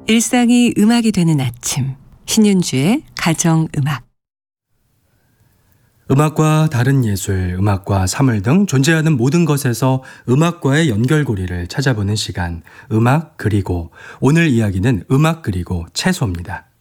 일상이 음악이 되는 아침, 신윤주의 가정음악. 음악과 다른 예술, 음악과 사물 등 존재하는 모든 것에서 음악과의 연결고리를 찾아보는 시간, 음악 그리고. 오늘 이야기는 음악 그리고 채소입니다.